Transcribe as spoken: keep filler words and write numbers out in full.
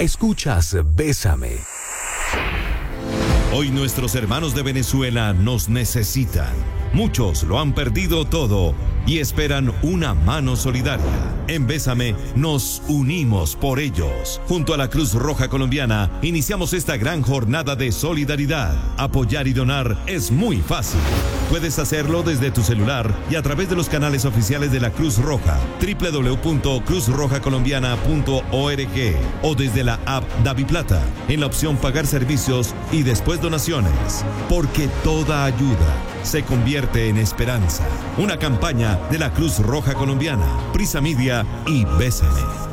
Escuchas Bésame. Hoy nuestros hermanos de Venezuela nos necesitan. Muchos lo han perdido todo y esperan una mano solidaria. En Bésame nos unimos por ellos. Junto a la Cruz Roja Colombiana iniciamos esta gran jornada de solidaridad. Apoyar y donar es muy fácil. Puedes hacerlo desde tu celular y a través de los canales oficiales de la Cruz Roja, doble u doble u doble u punto cruz roja colombiana punto org, o desde la app DaviPlata en la opción Pagar servicios y después donaciones. Porque toda ayuda se convierte en esperanza. Una campaña de la Cruz Roja Colombiana, Prisa Media y Bésame.